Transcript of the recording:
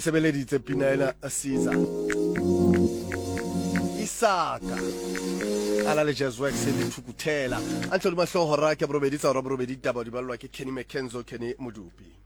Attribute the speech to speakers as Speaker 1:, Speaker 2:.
Speaker 1: sebeleditse pina ena Caesar Isaka ala le Jazzwax le thukuthela antle le mahlo hora ke borobedi tsa hora borobedi taba di ballwa ke Kenny McKenzo Kenny Modupi.